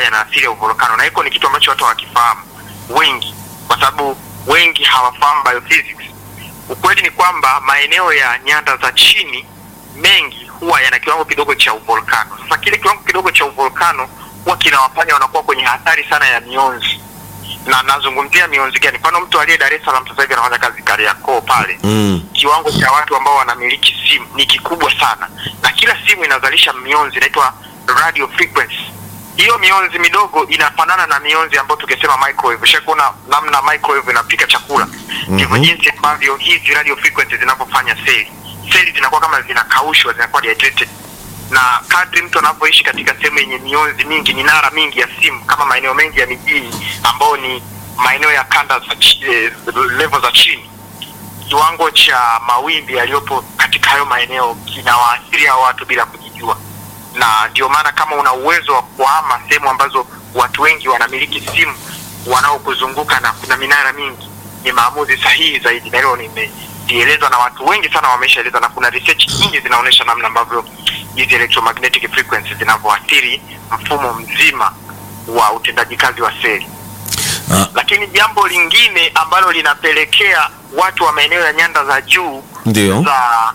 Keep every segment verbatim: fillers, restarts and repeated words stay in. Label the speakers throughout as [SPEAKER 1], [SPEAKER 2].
[SPEAKER 1] yana asili ya volcano, na hiko ni kitu ambacho watu hawakifahamu wengi, kwa sababu wengi hawafahamu biophysics. Ukweli ni kwamba maeneo ya nyanda za chini mengi huwa yana kiwango kidogo cha volcano. Sasa kile kiwango kidogo cha volcano huwa kinawafanya wanakuwa kwenye hatari sana ya mionzi. Na nazungumzia mionzi gani? Mfano mtu aliye Dar es Salaam sasa hivi anafanya kazi Kariakoo pale. Mm. Kiwango cha watu ambao wanamiliki simu ni kikubwa sana. Na kila simu inazalisha mionzi inaitwa radio frequency. Hiyo mionzi midogo inafanana na mionzi ambayo tukisema microwave. Ushakuona namna microwave inapika chakula. Ndivyo mm-hmm. jinsi ambavyo hizi radio frequencies zinapofanya seli. Seli zinakuwa kama zinakaushwa, zinakuwa dehydrated. Na kadri mtu anapoishi katika sehemu yenye mionzi mingi, minara mingi ya simu, kama maeneo mengi ya mijini ambao ni maeneo ya kanda za eh, level za chini, kiwango cha mawimbi yaliyopo katika hayo maeneo kinawaathiri hao watu bila kujijua. Na ndio maana kama una uwezo wa kuhama sehemu ambazo watu wengi wanamiliki simu wanaokuzunguka na kuna minara mingi, ni maamuzi sahihi zaidi. Na hilo nimeelezwa na watu wengi sana, wameshaeleza, na kuna research nyingi zinaonyesha namna ambavyo hizi electromagnetic frequencies zinavyoathiri mfumo mzima wa utendaji kazi wa seli. Ah. Lakini jambo lingine ambalo linapelekea watu wa maeneo ya nyanda za juu
[SPEAKER 2] ndio
[SPEAKER 1] za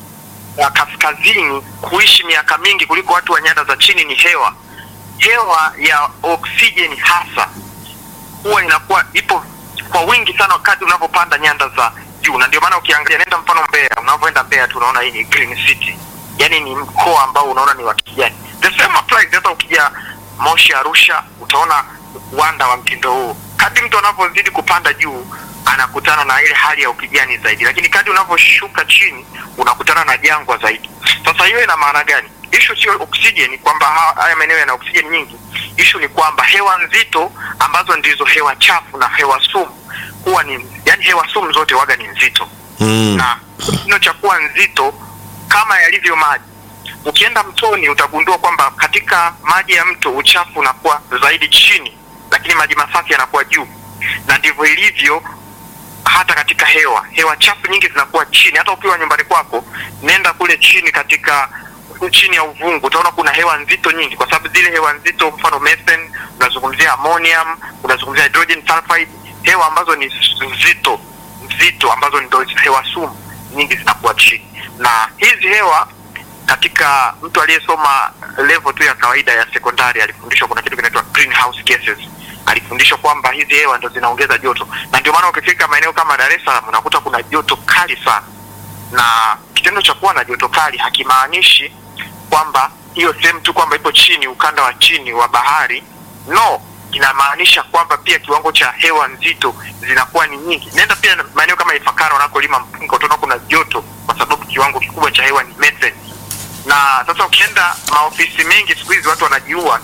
[SPEAKER 1] ya kaskazini kuishi miaka mingi kuliko watu wa nyanda za chini ni hewa. Hewa ya oksijeni hasa huwa inakuwa ipo kwa wingi sana wakati unapopanda nyanda za juu. Na ndio maana ukiangalia, nenda mfano Mbeya, unapoenda Mbeya tunaona hii ni green city. Yaani ni mkoa ambao unaona ni wa kijani. The same applies hata ukija Moshi, Arusha, utaona uwanda wa mtindo huo. Kadri mtu anapozidi kupanda juu anakutana na ile hali ya ukijani zaidi, lakini kadri unaposhuka chini unakutana na jangwa zaidi. Sasa hiyo ina maana gani? Issue sio oxygen kwamba haya maeneo yana oxygen nyingi. Issue ni kwamba hewa nzito ambazo ndizo hewa chafu na hewa sumu huwa ni, yani hewa sumu zote waga ni nzito. Mm. Na kino cha kuwa nzito kama yalivyo maji. Ukienda mtoni utagundua kwamba katika maji ya mto uchafu unakuwa zaidi chini, lakini maji masafi yanakuwa juu. Na ndivyo ilivyo hata katika hewa. Hewa chafu nyingi zinakuwa chini. Hata ukiwa nyumbani kwako, nenda kule chini katika chini ya uvungu, utaona kuna hewa nzito nyingi, kwa sababu zile hewa nzito, mfano methane, unazungumzia ammonium, unazungumzia hydrogen sulfide, hewa ambazo ni nzito, nzito ambazo ndio hewa sumu nyingi zinakuwa chini. Na hizi hewa katika mtu aliyesoma level tu ya kawaida ya sekondari alifundishwa kuna kitu kinaitwa greenhouse gases. Alifundishwa kwamba hizi hewa ndio zinaongeza joto. Na ndio maana ukifika maeneo kama Dar es Salaam unakuta kuna joto kali sana. Na kitendo cha kuwa na joto kali hakimaanishi kwamba hiyo sehemu tu kwamba ipo chini, ukanda wa chini wa bahari. No, inamaanisha kwamba pia kiwango cha hewa nzito zinakuwa ni nyingi. Nenda pia maeneo kama Ifakara unakolima mpunga, utaona kuna joto kwa sababu kiwango kikubwa cha hewa ni methane. Na sasa ukienda maofisi mengi siku hizi watu wanajiua,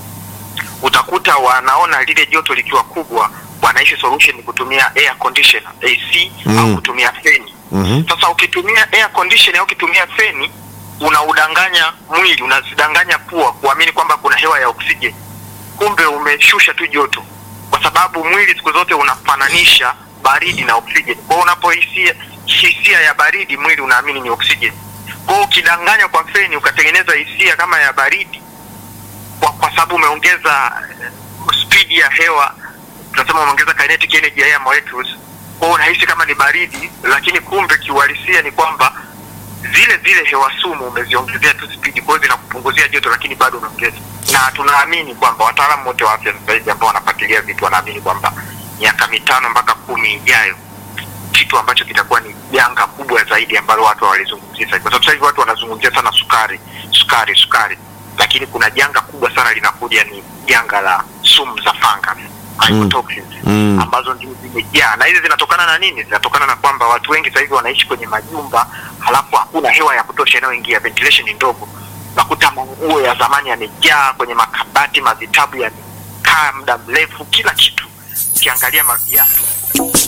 [SPEAKER 1] utakuta wanaona lile joto likiwa kubwa, wanaishi solution ni kutumia air conditioner, A C, mm. au kutumia feni. Mm-hmm. Sasa ukitumia air conditioner au ukitumia feni, unaudanganya mwili, unazidanganya pua kuamini kwamba kuna hewa ya oksijeni. Kumbe umeshusha tu joto, kwa sababu mwili siku zote unafananisha baridi na oksijeni. Kwa hiyo unapohisia hisia ya baridi, mwili unaamini ni oksijeni. Kwa hiyo ukidanganya kwa feni ukatengeneza hisia kama ya baridi, kwa, kwa sababu umeongeza speed ya hewa, tunasema umeongeza kinetic energy ya air molecules. Kwa hiyo unahisi kama ni baridi, lakini kumbe kiuhalisia ni kwamba zile zile hewa sumu umeziongezea tu speed, kwa hiyo zinakupunguzia joto lakini bado unaongeza. Na tunaamini kwamba wataalamu wote wa afya sasa hivi ambao wanafuatilia vitu wanaamini kwamba miaka mitano mpaka kumi ijayo kitu ambacho kitakuwa ni janga kubwa zaidi ambalo watu hawalizungumzia sasa. Kwa sababu sasa hivi watu wanazungumzia sana sukari, sukari, sukari. Lakini kuna janga kubwa sana linakuja, ni janga la sumu za fungus, mycotoxins, mm. ambazo ndio zimejaa. Na hizi zinatokana na nini? Zinatokana na kwamba watu wengi sasa hivi wanaishi kwenye majumba, halafu hakuna hewa ya kutosha inayoingia, ventilation ni ndogo. Nakuta manguo ya zamani yamejaa kwenye makabati, mavitabu yamekaa muda mrefu, kila kitu. Ukiangalia maviatu